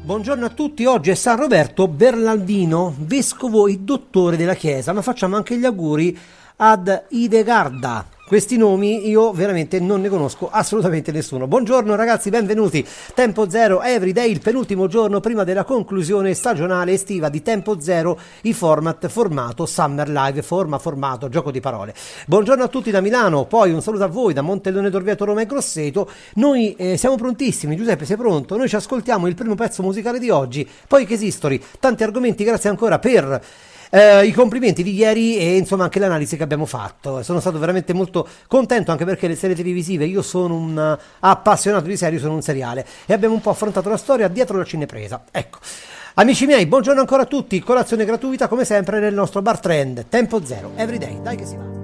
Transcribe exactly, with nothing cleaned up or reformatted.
Buongiorno a tutti, oggi è San Roberto Bernardino, vescovo e dottore della Chiesa, ma facciamo anche gli auguri ad Idegarda. Questi nomi io veramente non ne conosco assolutamente nessuno. Buongiorno ragazzi, benvenuti. Tempo Zero Everyday, il penultimo giorno prima della conclusione stagionale estiva di Tempo Zero, i format formato Summer Live, forma formato, gioco di parole. Buongiorno a tutti da Milano, poi un saluto a voi da Montellone d'Orvieto, Roma e Grosseto. Noi eh, siamo prontissimi, Giuseppe sei pronto? Noi ci ascoltiamo il primo pezzo musicale di oggi, poi che esistono tanti argomenti, grazie ancora per... Eh, i complimenti di ieri e insomma anche l'analisi che abbiamo fatto. Sono stato veramente molto contento, anche perché le serie televisive, io sono un uh, appassionato di serie, sono un seriale, e abbiamo un po' affrontato la storia dietro la cinepresa. Ecco, amici miei, buongiorno ancora a tutti, colazione gratuita come sempre nel nostro bar Trend. Tempo Zero Everyday, dai che si va.